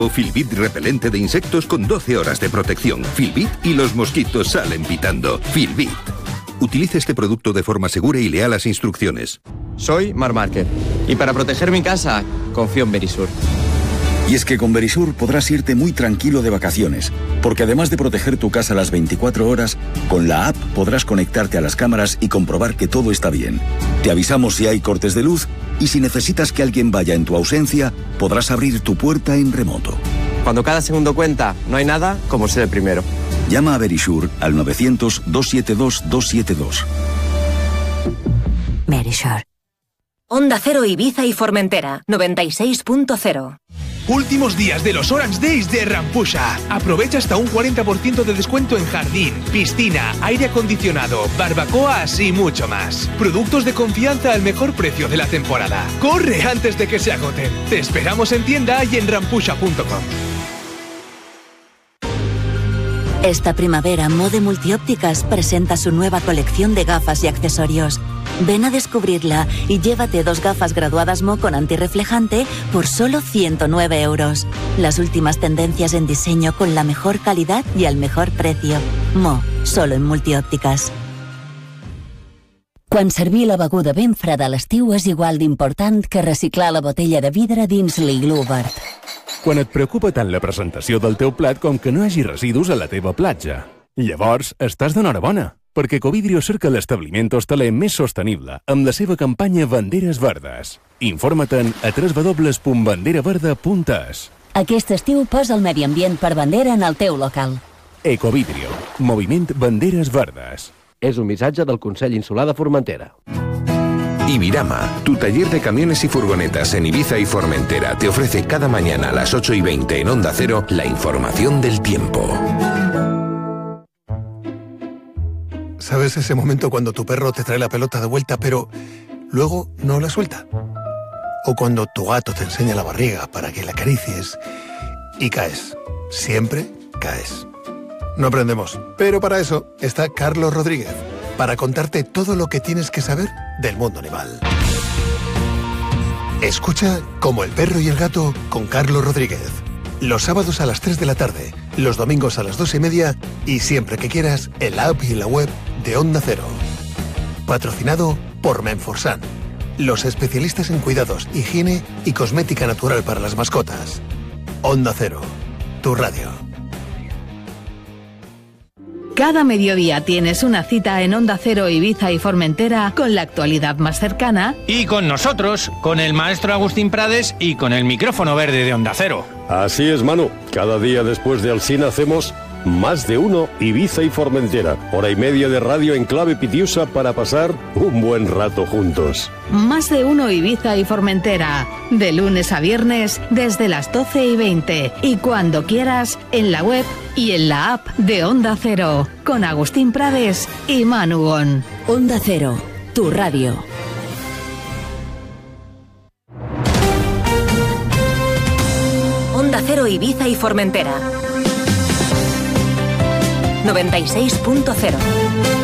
O Filbit repelente de insectos con 12 horas de protección. Filbit y los mosquitos salen pitando. Filbit. Utilice este producto de forma segura y lea las instrucciones. Soy Marc Márquez y para proteger mi casa confío en Verisur. Y es que con Verisur podrás irte muy tranquilo de vacaciones, porque además de proteger tu casa las 24 horas, con la app podrás conectarte a las cámaras y comprobar que todo está bien. Te avisamos si hay cortes de luz y si necesitas que alguien vaya en tu ausencia, podrás abrir tu puerta en remoto. Cuando cada segundo cuenta, no hay nada como ser el primero. Llama a Verisur al 900-272-272. Verisur. Onda Cero Ibiza y Formentera, 96.0. Últimos días de los Orange Days de Rampusha. Aprovecha hasta un 40% de descuento en jardín, piscina, aire acondicionado, barbacoas y mucho más. Productos de confianza al mejor precio de la temporada. ¡Corre antes de que se agoten! Te esperamos en tienda y en rampusha.com. Esta primavera, Mode Multiópticas presenta su nueva colección de gafas y accesorios. Ven a descubrirla y llévate 2 gafas graduadas Mo con antirreflejante por solo 109 euros. Las últimas tendencias en diseño con la mejor calidad y al mejor precio. Mo, solo en Multiópticas. Quan servir la beguda ben freda a l'estiu és igual d'important que reciclar la botella de vidre dins l'iglú verd. Quan et preocupa tant la presentació del teu plat com que no hi hagi residus a la teva platja. Llavors, estàs d'enhorabona, perquè Covidrio cerca l'establiment hostaler més sostenible amb la seva campanya Banderes Verdes. Informa't-en a www.banderaverda.es. Aquest estiu posa el medi ambient per bandera en el teu local. Ecovidrio, Moviment Banderes Verdes. És un missatge del Consell Insular de Formentera. Ibirama, tu taller de camiones y furgonetas en Ibiza y Formentera, te ofrece cada mañana a las 8:20 en Onda Cero la información del tiempo. ¿Sabes ese momento cuando tu perro te trae la pelota de vuelta pero luego no la suelta? O cuando tu gato te enseña la barriga para que la acaricies y caes. Siempre caes. No aprendemos, pero para eso está Carlos Rodríguez, para contarte todo lo que tienes que saber del mundo animal. Escucha Como el perro y el gato con Carlos Rodríguez. Los sábados a las 3 de la tarde, los domingos a las 2:30 y siempre que quieras en la app y en la web de Onda Cero. Patrocinado por Menforsan, los especialistas en cuidados, higiene y cosmética natural para las mascotas. Onda Cero, tu radio. Cada mediodía tienes una cita en Onda Cero Ibiza y Formentera con la actualidad más cercana. Y con nosotros, con el maestro Agustín Prades y con el micrófono verde de Onda Cero. Así es, Manu. Cada día después de Alsina hacemos Más de Uno Ibiza y Formentera. Hora y media de radio en clave pitiusa para pasar un buen rato juntos. Más de Uno Ibiza y Formentera. De lunes a viernes desde las 12:20. Y cuando quieras en la web y en la app de Onda Cero. Con Agustín Prades y Manu Gon. Onda Cero, tu radio. Onda Cero Ibiza y Formentera. 96.0.